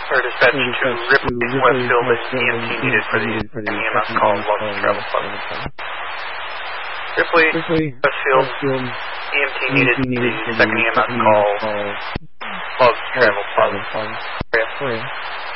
Or dispatch to Ripley Westfield is EMT needed for the EMS call Love's Travel Club. Ripley Westfield EMT needed for the second EMS call Love's Travel Club.